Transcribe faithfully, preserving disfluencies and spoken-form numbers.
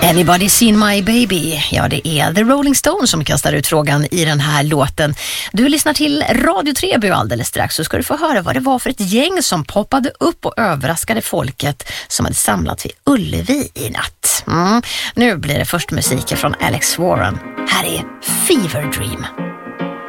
Anybody seen my baby? Ja, det är The Rolling Stones som kastar ut frågan i den här låten. Du lyssnar till Radio Treby alldeles strax, så ska du få höra vad det var för ett gäng som poppade upp och överraskade folket som hade samlat vid Ullevi i natt. Mm. Nu blir det först musik från Alex Warren. Här är Fever Dream.